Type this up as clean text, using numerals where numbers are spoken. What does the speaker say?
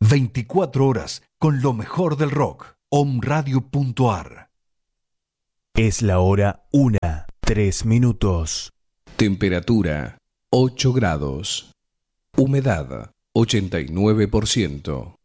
24 horas con lo mejor del rock. Omradio.ar. Es la hora 1:03. Temperatura 8 grados. Humedad 89%.